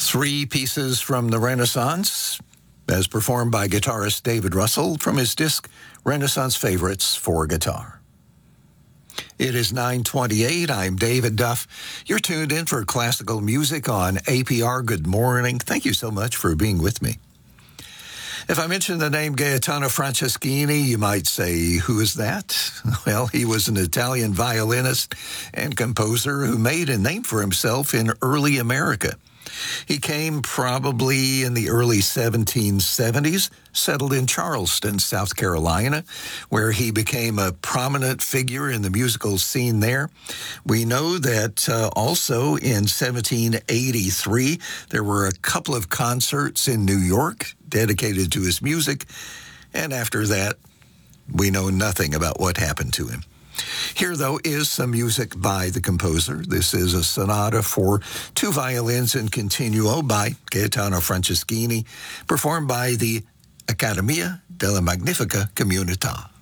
Three pieces from the Renaissance, as performed by guitarist David Russell from his disc Renaissance Favorites for Guitar. It is 9:28. I'm David Duff. You're tuned in for classical music on APR. Good morning. Thank you so much for being with me. If I mention the name Gaetano Franceschini, you might say, who is that? Well, he was an Italian violinist and composer who made a name for himself in early America. He came probably in the early 1770s, settled in Charleston, South Carolina, where he became a prominent figure in the musical scene there. We know that also in 1783, there were a couple of concerts in New York dedicated to his music, and after that, we know nothing about what happened to him. Here, though, is some music by the composer. This is a sonata for two violins in continuo by Gaetano Franceschini, performed by the Accademia della Magnifica Comunità.